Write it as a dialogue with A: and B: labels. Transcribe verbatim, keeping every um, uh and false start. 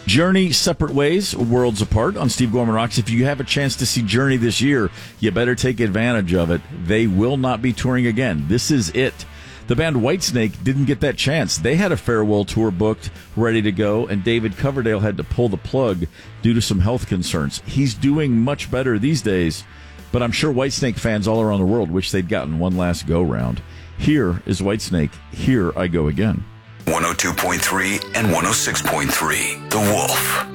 A: Journey, Separate Ways, Worlds Apart on Steve Gorman Rocks. If you have a chance to see Journey this year, you better take advantage of it. They will not be touring again. This is it. The band Whitesnake didn't get that chance. They had a farewell tour booked, ready to go, and David Coverdale had to pull the plug due to some health concerns. He's doing much better these days, but I'm sure Whitesnake fans all around the world wish they'd gotten one last go-round. Here is Whitesnake, Here I Go Again.
B: one oh two point three and one oh six point three, The Wolf.